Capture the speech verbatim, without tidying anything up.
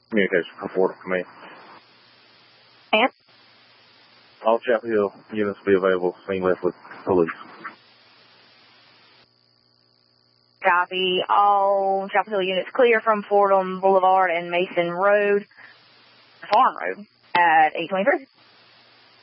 Communication from Fordham Command. And? All Chapel Hill units be available. Scene left with police. Copy. All Chapel Hill units clear from Fordham Boulevard and Mason Road, Farm Road, at eight twenty-three.